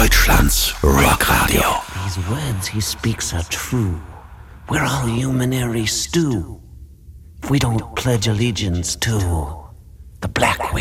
Deutschlands Rockradio. These words he speaks are true. We're all humanary stew. If we don't pledge allegiance to the Black